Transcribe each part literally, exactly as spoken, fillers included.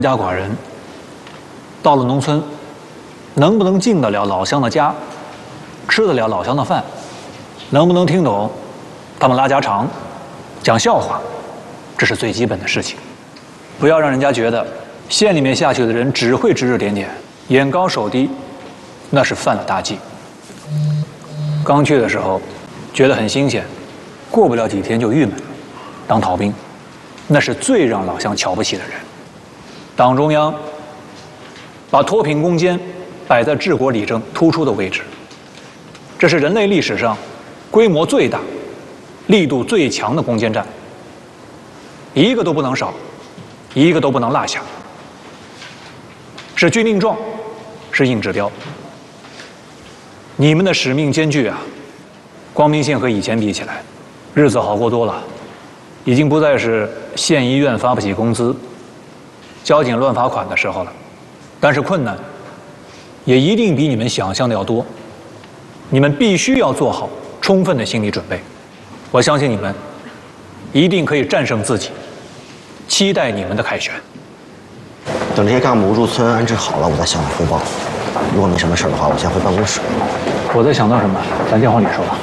家寡人到了农村，能不能进得了老乡的家，吃得了老乡的饭，能不能听懂他们拉家常、讲笑话，这是最基本的事情。不要让人家觉得县里面下去的人只会指指点点、眼高手低，那是犯了大忌。刚去的时候觉得很新鲜，过不了几天就郁闷了，当逃兵，那是最让老乡瞧不起的人。 党中央把脱贫攻坚摆在治国理政突出的位置，这是人类历史上规模最大、力度最强的攻坚战，一个都不能少，一个都不能落下，是军令状，是硬指标。你们的使命艰巨啊！光明县和以前比起来，日子好过多了，已经不再是县医院发不起工资。 交警乱罚款的时候了，但是困难也一定比你们想象的要多。你们必须要做好充分的心理准备。我相信你们一定可以战胜自己。期待你们的凯旋。 等这些干部入村安置好了，我再向你汇报。如果没什么事的话，我先回办公室。 我在想到什么，咱电话里说吧。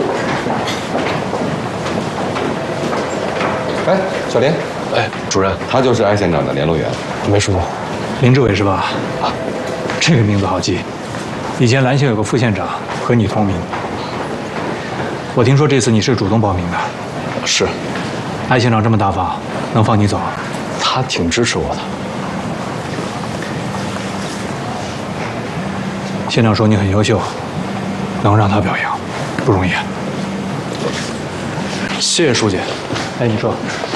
哎，小林。 哎，主任， 他就是艾县长的联络员。 没师傅， 林志伟是吧？啊，这个名字好记。以前蓝县有个副县长和你同名。我听说这次你是主动报名的。 是。 艾县长这么大方，能放你走？ 他挺支持我的。 县长说你很优秀，能让他表扬，不容易。 谢谢书记。 哎，你说。